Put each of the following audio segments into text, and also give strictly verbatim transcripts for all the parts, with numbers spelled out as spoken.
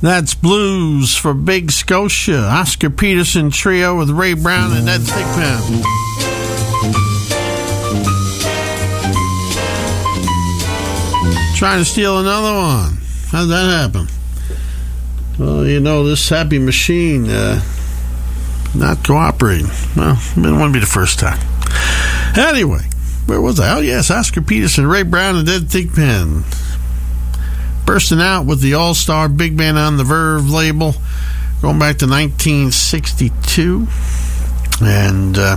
That's Blues for Big Scotia. Oscar Peterson Trio with Ray Brown and Ed Thigpen. Trying to steal another one. How'd that happen? Well, you know, this happy machine uh, not cooperating. Well, it wouldn't be the first time. Anyway, where was I? Oh, yes, Oscar Peterson, Ray Brown, and Ed Thigpen. Bursting out with the All-Star Big Band on the Verve label, going back to nineteen sixty-two. And, uh,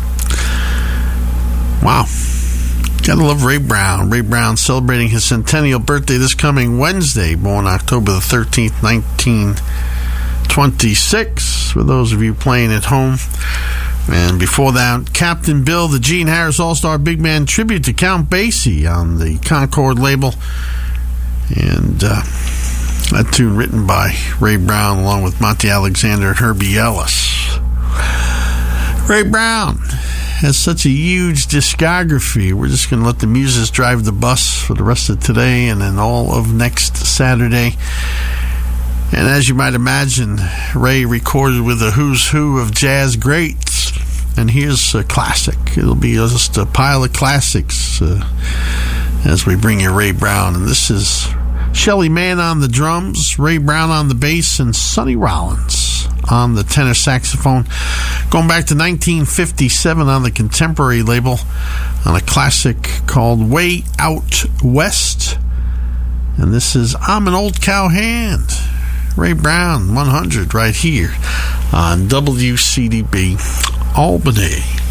wow. Gotta love Ray Brown. Ray Brown celebrating his centennial birthday this coming Wednesday, born October the thirteenth, nineteen twenty-six, for those of you playing at home. And before that, Captain Bill, the Gene Harris All-Star Big Band tribute to Count Basie on the Concord label. And uh, that tune written by Ray Brown along with Monty Alexander and Herbie Ellis. Ray Brown has such a huge discography. We're just going to let the muses drive the bus for the rest of today and then all of next Saturday. And as you might imagine, Ray recorded with the who's who of jazz greats. And here's a classic. It'll be just a pile of classics uh, as we bring you Ray Brown. And this is Shelly Manne on the drums, Ray Brown on the bass, and Sonny Rollins on the tenor saxophone. Going back to nineteen fifty-seven on the Contemporary label on a classic called Way Out West. And this is I'm an Old Cowhand. Ray Brown one hundred right here on W C D B Albany.